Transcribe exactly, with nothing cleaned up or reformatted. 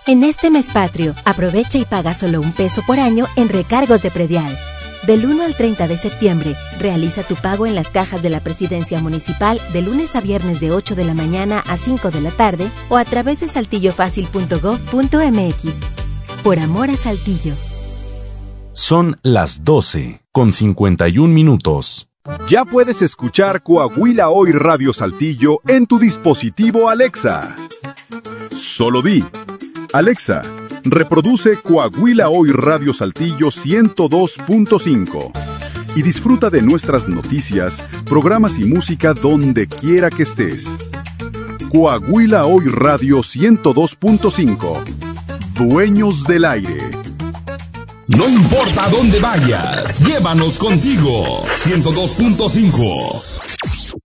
En este mes patrio, aprovecha y paga solo un peso por año en recargos de predial. Del uno al treinta de septiembre, realiza tu pago en las cajas de la Presidencia Municipal de lunes a viernes de ocho de la mañana a cinco de la tarde o a través de saltillo fácil punto gob punto mx. Por amor a Saltillo. Son las doce con cincuenta y un minutos. Ya puedes escuchar Coahuila Hoy Radio Saltillo en tu dispositivo Alexa. Solo di: Alexa, reproduce Coahuila Hoy Radio Saltillo ciento dos punto cinco y disfruta de nuestras noticias, programas y música donde quiera que estés. Coahuila Hoy Radio ciento dos punto cinco. Dueños del aire. No importa dónde vayas, llévanos contigo. ciento dos punto cinco.